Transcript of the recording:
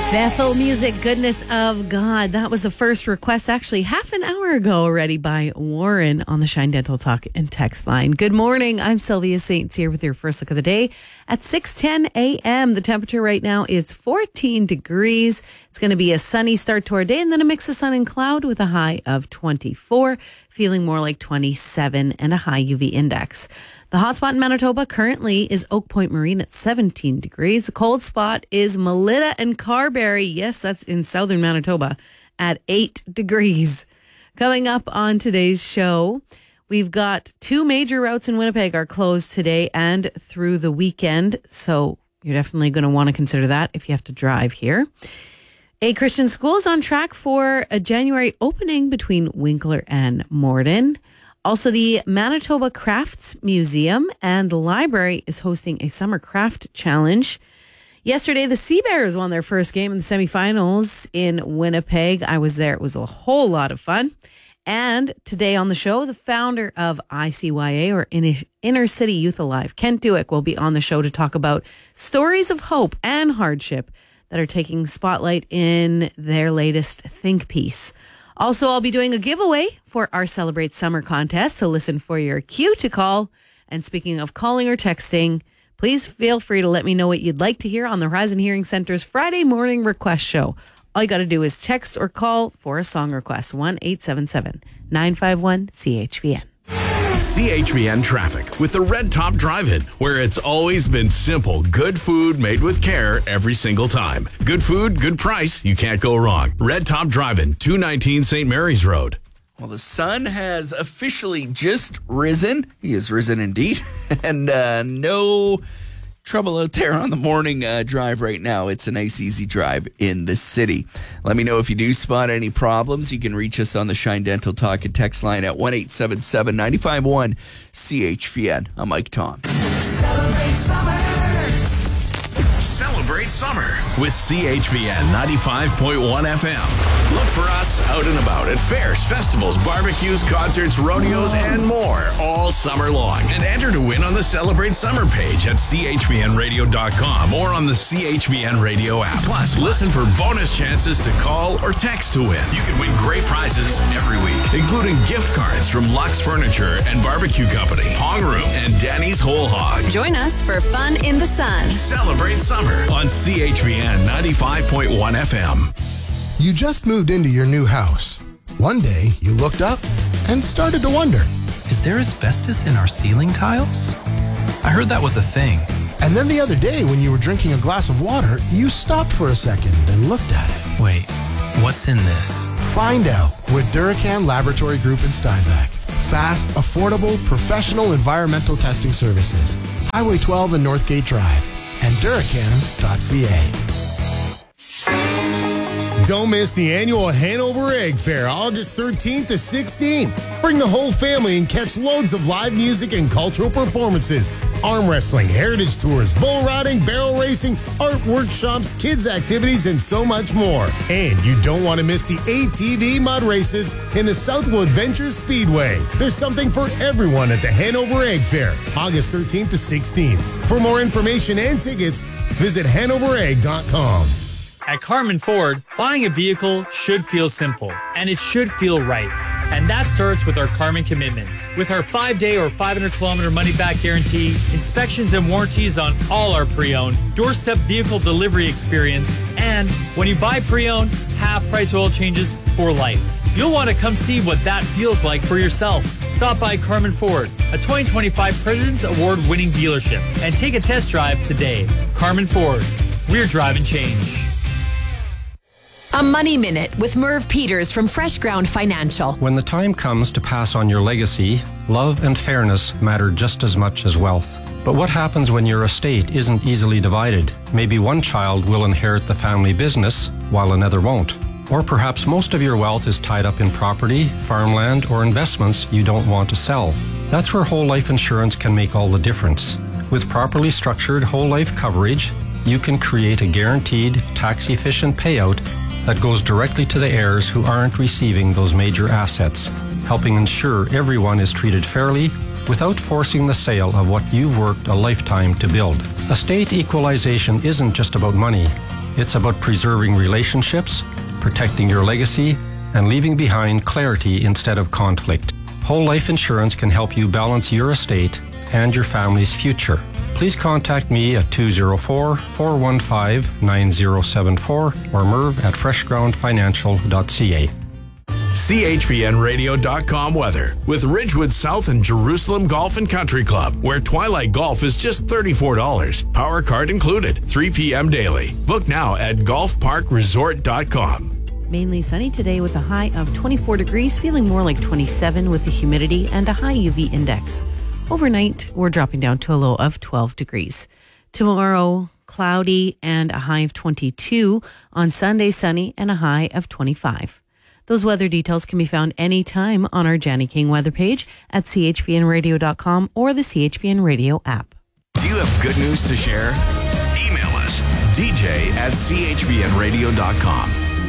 Bethel Music, Goodness of God. That was the first request, actually, half an hour ago already by Warren on the Shine Dental Talk and Text line. Good morning. I'm Sylvia Saints here with your first look of the day at 6:10 a.m. The temperature right now is 14 degrees. It's going to be a sunny start to our day and then a mix of sun and cloud with a high of 24, feeling more like 27 and a high UV index. The hot spot in Manitoba currently is Oak Point Marine at 17 degrees. The cold spot is Melita and Carberry. Yes, that's in southern Manitoba at 8 degrees. Coming up on today's show, we've got two major routes in Winnipeg are closed today and through the weekend. So you're definitely going to want to consider that if you have to drive here. A Christian school is on track for a January opening between Winkler and Morden. Also, the Manitoba Crafts Museum and the library is hosting a summer craft challenge. Yesterday, the Sea Bears won their first game in the semifinals in Winnipeg. I was there. It was a whole lot of fun. And today on the show, the founder of ICYA, or Inner City Youth Alive, Kent Duick, will be on the show to talk about stories of hope and hardship that are taking spotlight in their latest think piece. Also, I'll be doing a giveaway for our Celebrate Summer contest, so listen for your cue to call. And speaking of calling or texting, please feel free to let me know what you'd like to hear on the Horizon Hearing Center's Friday morning request show. All you got to do is text or call for a song request, 1-877-951-CHVN. CHVN Traffic with the Red Top Drive-In, where it's always been simple. Good food made with care every single time. Good food, good price. You can't go wrong. Red Top Drive-In, 219 St. Mary's Road. Well, the sun has officially just risen. He has risen indeed. And no trouble out there on the morning drive right now. It's a nice, easy drive in the city. Let me know if you do spot any problems. You can reach us on the Shine Dental Talk and Text line at 1-877-951-CHVN. I'm Mike Tom. Celebrate summer with CHVN 95.1 FM. Look for us out and about at fairs, festivals, barbecues, concerts, rodeos, and more all summer long. And enter to win on the Celebrate Summer page at chvnradio.com or on the CHVN Radio app. Plus, listen for bonus chances to call or text to win. You can win great prizes every week, including gift cards from Lux Furniture and Barbecue Company, Hong Room, and Danny's Whole Hog. Join us for fun in the sun. Celebrate summer on CHVN 95.1 FM. You just moved into your new house. One day, you looked up and started to wonder, is there asbestos in our ceiling tiles? I heard that was a thing. And then the other day, when you were drinking a glass of water, you stopped for a second and looked at it. Wait, what's in this? Find out with Duracan Laboratory Group in Steinbach. Fast, affordable, professional environmental testing services. Highway 12 and Northgate Drive. And Duracan.ca. Don't miss the annual Hanover Egg Fair, August 13th to 16th. Bring the whole family and catch loads of live music and cultural performances. Arm wrestling, heritage tours, bull riding, barrel racing, art workshops, kids activities, and so much more. And you don't want to miss the ATV mud races in the Southwood Ventures Speedway. There's something for everyone at the Hanover Egg Fair, August 13th to 16th. For more information and tickets, visit hanoveregg.com. At Carmen Ford, buying a vehicle should feel simple, and it should feel right. And that starts with our Carmen commitments. With our 5-day or 500-kilometer money-back guarantee, inspections and warranties on all our pre-owned, doorstep vehicle delivery experience, and when you buy pre-owned, half-price oil changes for life. You'll want to come see what that feels like for yourself. Stop by Carmen Ford, a 2025 President's Award-winning dealership, and take a test drive today. Carmen Ford, we're driving change. A Money Minute with Merv Peters from Fresh Ground Financial. When the time comes to pass on your legacy, love and fairness matter just as much as wealth. But what happens when your estate isn't easily divided? Maybe one child will inherit the family business while another won't. Or perhaps most of your wealth is tied up in property, farmland, or investments you don't want to sell. That's where whole life insurance can make all the difference. With properly structured whole life coverage, you can create a guaranteed, tax-efficient payout that goes directly to the heirs who aren't receiving those major assets, helping ensure everyone is treated fairly without forcing the sale of what you've worked a lifetime to build. Estate equalization isn't just about money. It's about preserving relationships, protecting your legacy, and leaving behind clarity instead of conflict. Whole life insurance can help you balance your estate and your family's future. Please contact me at 204-415-9074 or merv@freshgroundfinancial.ca. CHVNradio.com weather with Ridgewood South and Jerusalem Golf and Country Club, where Twilight Golf is just $34. Power card included, 3 p.m. daily. Book now at golfparkresort.com. Mainly sunny today with a high of 24 degrees, feeling more like 27 with the humidity and a high UV index. Overnight, we're dropping down to a low of 12 degrees. Tomorrow, cloudy and a high of 22. On Sunday, sunny and a high of 25. Those weather details can be found anytime on our Janny King weather page at chvnradio.com or the CHVN Radio app. Do you have good news to share? Email us, dj@chvnradio.com.